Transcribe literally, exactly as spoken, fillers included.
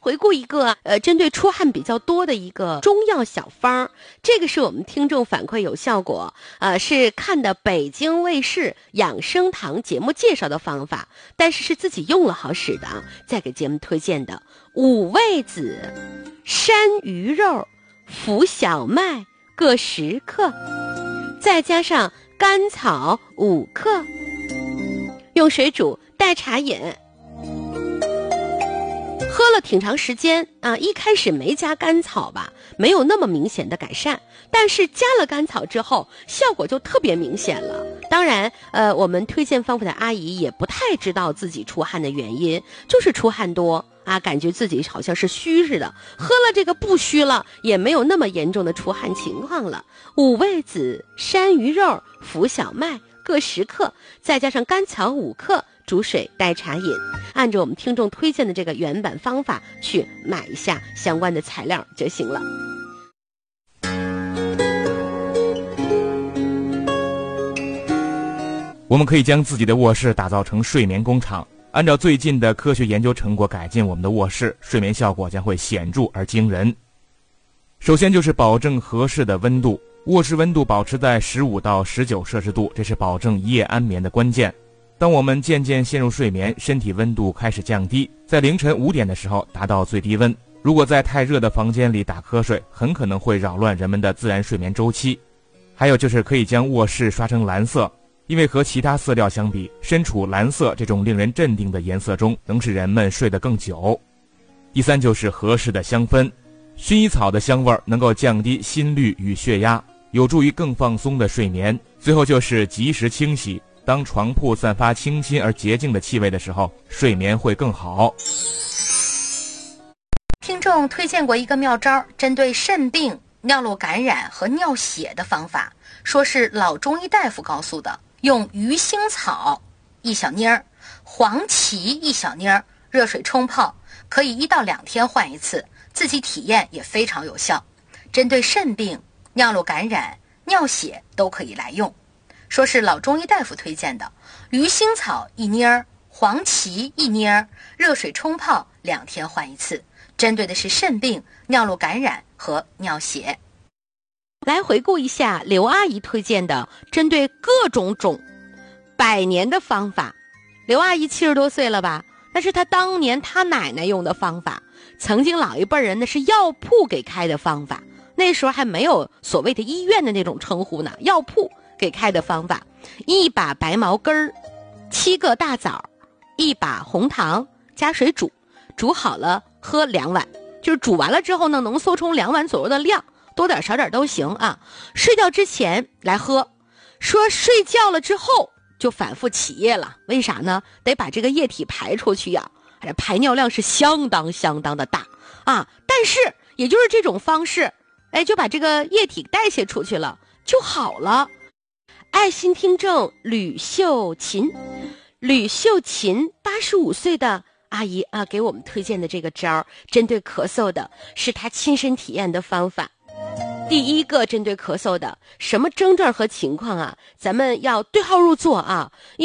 回顾一个呃，针对出汗比较多的一个中药小方，这个是我们听众反馈有效果，呃，是看的北京卫视养生堂节目介绍的方法，但是是自己用了好使的啊。再给节目推荐的五味子、山萸肉、浮小麦各十克，再加上甘草五克，用水煮代茶饮。喝了挺长时间啊，一开始没加甘草吧，没有那么明显的改善，但是加了甘草之后，效果就特别明显了。当然，呃，我们推荐方法的阿姨也不太知道自己出汗的原因，就是出汗多啊，感觉自己好像是虚似的，喝了这个不虚了，也没有那么严重的出汗情况了。五味子、山萸肉、浮小麦各十克，再加上甘草五克，煮水代茶饮。按照我们听众推荐的这个原版方法去买一下相关的材料就行了。 我们可以将自己的卧室打造成睡眠工厂，按照最近的科学研究成果改进我们的卧室，睡眠效果将会显著而惊人。首先就是保证合适的温度，卧室温度保持在十五到十九摄氏度，这是保证一夜安眠的关键。当我们渐渐陷入睡眠，身体温度开始降低，在凌晨五点的时候达到最低温。如果在太热的房间里打瞌睡，很可能会扰乱人们的自然睡眠周期。还有就是可以将卧室刷成蓝色，因为和其他色调相比，身处蓝色这种令人镇定的颜色中，能使人们睡得更久。第三就是合适的香氛，薰衣草的香味能够降低心率与血压，有助于更放松的睡眠。最后就是及时清洗，当床铺散发清新而洁净的气味的时候，睡眠会更好。 听众推荐过一个妙招，针对肾病、尿路感染和尿血的方法，说是老中医大夫告诉的，用鱼腥草一小妮儿、黄芪一小妮儿，热水冲泡，可以一到两天换一次，自己体验也非常有效。针对肾病、尿路感染、尿血都可以来用。说是老中医大夫推荐的，鱼腥草一妮儿，黄芪一妮儿，热水冲泡，两天换一次，针对的是肾病、尿路感染和尿血。 来回顾一下刘阿姨推荐的针对各种肿百年的方法。刘阿姨七十多岁了吧，那是她当年她奶奶用的方法，曾经老一辈人那是药铺给开的方法，那时候还没有所谓的医院的那种称呼呢，药铺给开的方法。一把白茅根儿，七个大枣，一把红糖，加水煮，煮好了喝两碗，就是煮完了之后呢，浓缩成两碗左右的量，多点少点都行啊。睡觉之前来喝，说睡觉了之后就反复起夜了，为啥呢？得把这个液体排出去呀、啊，排尿量是相当相当的大啊。但是也就是这种方式，哎，就把这个液体代谢出去了，就好了。爱心听众吕秀琴，吕秀琴八十五岁的阿姨啊，给我们推荐的这个招，针对咳嗽的，是她亲身体验的方法。第一个针对咳嗽的，什么症状和情况啊，咱们要对号入座啊。